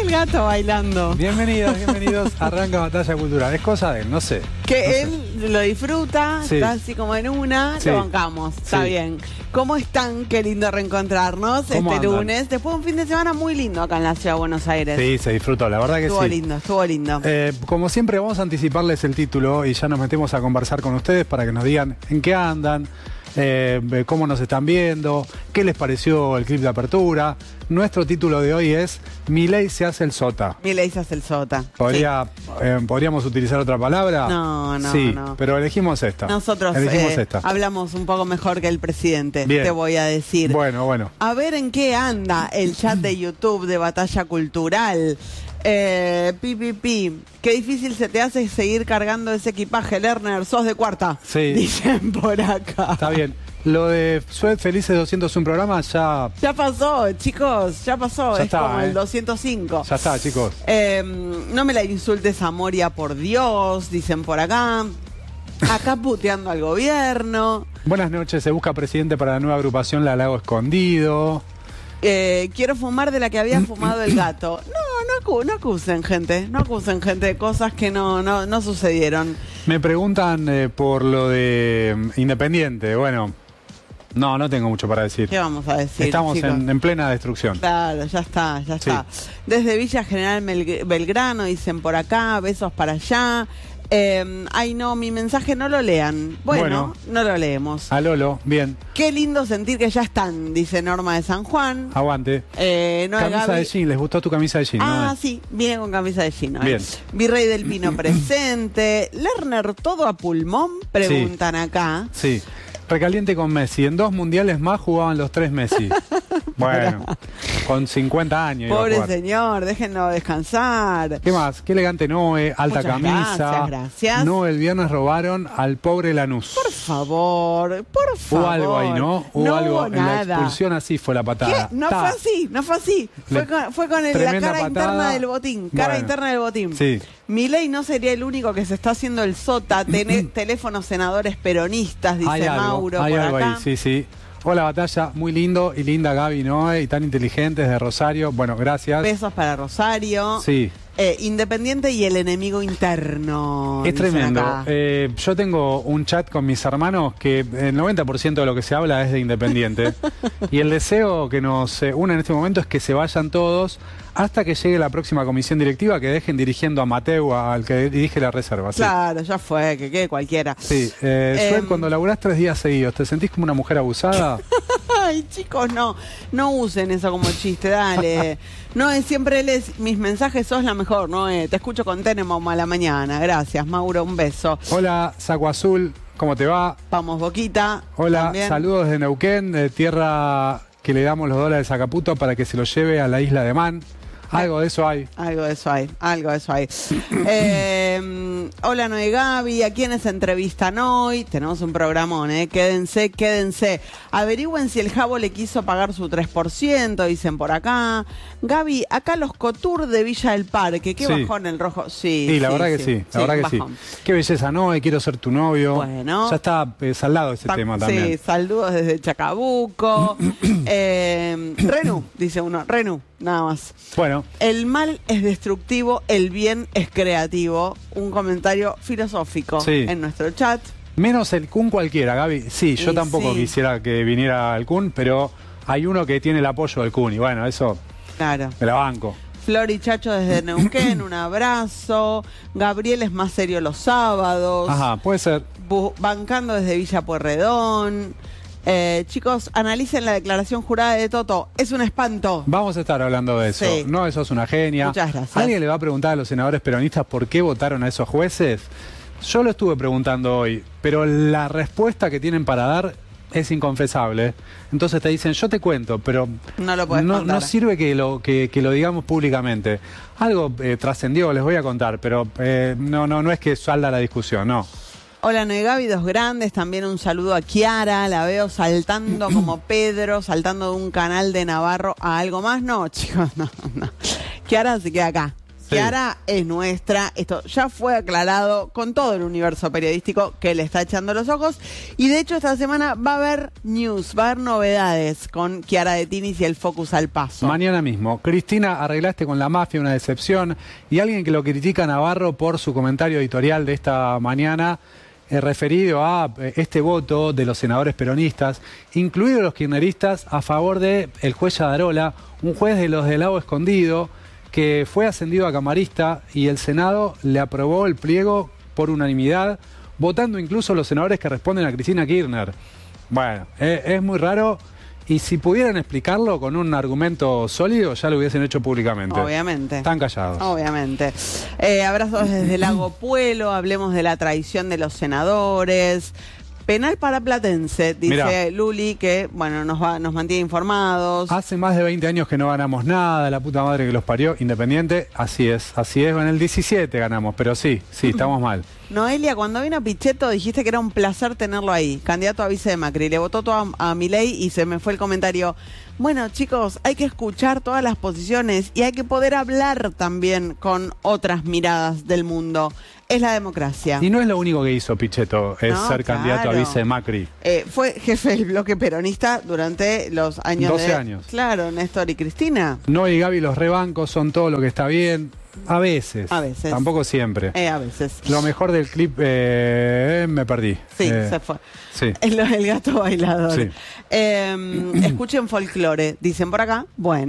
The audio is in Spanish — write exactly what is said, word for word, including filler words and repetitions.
el gato bailando. Bienvenidos, bienvenidos. Arranca Batalla Cultural. Es cosa de él, no sé. Que no él sé. lo disfruta, sí. está así como en una, sí. lo bancamos, está sí. bien. ¿Cómo están? Qué lindo reencontrarnos este andan? lunes. Después de un fin de semana muy lindo acá en la ciudad de Buenos Aires. Sí, se disfrutó, la verdad que estuvo sí. Estuvo lindo, estuvo lindo. Eh, como siempre vamos a anticiparles el título y ya nos metemos a conversar con ustedes para que nos digan en qué andan, eh, cómo nos están viendo, qué les pareció el clip de apertura. Nuestro título de hoy es Milei se hace el sota. Milei se hace el sota. ¿Podría, sí. eh, ¿Podríamos utilizar otra palabra? No, no, sí, no. pero elegimos esta. Nosotros elegimos eh, esta. hablamos un poco mejor que el presidente, Bien. te voy a decir. Bueno, bueno. A ver en qué anda el chat de YouTube de Batalla Cultural. Eh, pi, pi, pi. Qué difícil se te hace seguir cargando ese equipaje, Lerner. Sos de cuarta. Sí. Dicen por acá. Está bien. Lo de Sued Felices doscientos uno programa ya... Ya pasó, chicos, ya pasó. Ya es está, como eh. el doscientos cinco. Ya está, chicos. Eh, no me la insultes a Moria, por Dios, dicen por acá. Acá puteando al gobierno. Buenas noches, se busca presidente para la nueva agrupación La Lago Escondido. Eh, quiero fumar de la que había fumado el gato. No, no, acu no acusen gente, no acusen gente de cosas que no, no, no sucedieron. Me preguntan eh, por lo de um, Independiente. Bueno, no, no tengo mucho para decir. ¿Qué vamos a decir? Estamos chicos? en, en plena destrucción. Claro, ya está, ya Sí. está. Desde Villa General Mel Belgrano dicen por acá, besos para allá. Eh, ay no, mi mensaje no lo lean. Bueno, Bueno. no lo leemos. A Lolo, bien, Qué lindo sentir que ya están, dice Norma de San Juan. aguante. Eh, no Camisa Gaby. de jean, ¿les gustó tu camisa de jean? Ah, ¿no? sí, viene con camisa de jean. ¿eh? Bien. Virrey del Pino presente. Lerner, ¿todo a pulmón? Preguntan acá. Sí. Recaliente con Messi. En dos mundiales más jugaban los tres Messi. Bueno, con cincuenta años. iba a Pobre jugar. señor, déjenlo descansar. ¿Qué más? Qué elegante Noé, alta Muchas camisa. gracias, gracias. No, el viernes robaron al pobre Lanús. Por favor, por favor. Hubo algo ahí, ¿no? Hubo no algo. hubo En la nada. expulsión así fue la patada. ¿Qué? No Ta. fue así, no fue así. Fue Le- con, fue con el- la tremenda cara patada. interna del botín. Cara Bueno. interna del botín. Sí. Milei no sería el único que se está haciendo el sota. Ten- teléfonos senadores peronistas, dice Hay algo, Mauro hay por algo acá. ahí, sí, sí. Hola, Batalla, muy lindo y linda Gaby, Noé, y tan inteligentes de Rosario. Bueno, gracias. Besos para Rosario. Sí. Eh, Independiente y el enemigo interno. Es dicen tremendo. acá. Eh, yo tengo un chat con mis hermanos que el noventa por ciento de lo que se habla es de Independiente. Y el deseo que nos eh, une en este momento es que se vayan todos hasta que llegue la próxima comisión directiva, que dejen dirigiendo a Mateo, al que dirige la reserva. ¿sí? Claro, ya fue, que quede cualquiera. Sí. Eh, Suel, Em. cuando laburás tres días seguidos, ¿te sentís como una mujer abusada? Ay, chicos, no, no usen eso como chiste, dale. No, es siempre lees mis mensajes, sos la mejor, no, te escucho con Tenenbaum a la mañana. Gracias, Mauro, un beso. Hola, Saco Azul, ¿cómo te va? Vamos, Boquita. Hola, también. saludos de Neuquén, de tierra que le damos los dólares a Caputo para que se los lleve a la isla de Man. Algo de eso hay. Algo de eso hay, algo de eso hay. eh, hola, Noé Gaby, ¿a quiénes entrevistan hoy? Tenemos un programón, ¿eh? Quédense, quédense. Averigüen si el Jabo le quiso pagar su tres por ciento, dicen por acá. Gaby, acá los Cotur de Villa del Parque, ¿qué Sí. bajón el rojo? Sí, Sí, la sí, verdad que sí, la verdad que bajón. sí. Qué belleza, ¿no? Eh, Quiero ser tu novio. Bueno. Ya está eh, saldado ese Ta- tema también. Sí, saludos desde Chacabuco. eh, Renu, dice uno, Renu, nada más. Bueno, El mal es destructivo, el bien es creativo. Un comentario filosófico Sí. en nuestro chat. menos el Kun cualquiera, Gaby. Sí, yo Y tampoco sí. quisiera que viniera el Kun, pero hay uno que tiene el apoyo del Kun y bueno, eso Claro. me la banco. Flor y Chacho desde Neuquén, un abrazo. Gabriel es más serio los sábados. Ajá, puede ser. Bu- bancando desde Villa Pueyrredón. Eh, chicos, analicen la declaración jurada de Toto. Es un espanto. Vamos a estar hablando de eso. Sí. No, eso es una genia. Muchas gracias. ¿Alguien le va a preguntar a los senadores peronistas por qué votaron a esos jueces? Yo lo estuve preguntando hoy, pero la respuesta que tienen para dar es inconfesable. Entonces te dicen, yo te cuento, pero No lo podés no, contar. no sirve que lo, que, que lo digamos públicamente. Algo eh, trascendió, les voy a contar, pero eh, no, no, no es que salga la discusión, no. Hola, Noé Gaby, dos grandes. También un saludo a Kiara. La veo saltando como Pedro, saltando de un canal de Navarro a algo más. No, chicos, no, no. Kiara se queda acá. Sí. Chiara es nuestra. Esto ya fue aclarado con todo el universo periodístico que le está echando los ojos. Y de hecho esta semana va a haber news, va a haber novedades con Chiara de Tinis y el Focus al Paso. Mañana mismo. Cristina, arreglaste con la mafia, una decepción. Y alguien que lo critica a Navarro por su comentario editorial de esta mañana, eh, referido a eh, este voto de los senadores peronistas, incluidos los kirchneristas, a favor de el juez Yadarola, un juez de los del Lago Escondido, que fue ascendido a camarista y el Senado le aprobó el pliego por unanimidad, votando incluso los senadores que responden a Cristina Kirchner. Bueno, eh, es muy raro y si pudieran explicarlo con un argumento sólido, ya lo hubiesen hecho públicamente. Obviamente. Están callados. Obviamente. Eh, abrazos desde Lago Puelo, hablemos de la traición de los senadores. Penal para Platense, dice Mirá. Luli, que bueno nos va, nos mantiene informados. Hace más de veinte años que no ganamos nada, la puta madre que los parió, Independiente, así es, así es, en el diecisiete ganamos, pero sí, sí, estamos mal. Noelia, cuando vino Pichetto dijiste que era un placer tenerlo ahí, candidato a vice de Macri, le votó todo a, a Milei y se me fue el comentario. Bueno, chicos, hay que escuchar todas las posiciones y hay que poder hablar también con otras miradas del mundo. Es la democracia. Y no es lo único que hizo Pichetto, es No, ser claro. candidato a vice de Macri. Eh, fue jefe del bloque peronista durante los años doce de... años. Claro, Néstor y Cristina. No y Gaby, los rebancos son todo lo que está bien. A veces. A veces. Tampoco siempre. Eh, a veces. Lo mejor del clip, eh, me perdí. Sí, Eh, se fue. Sí. El, el gato bailador. Sí. Eh, escuchen folclore, dicen por acá. Bueno.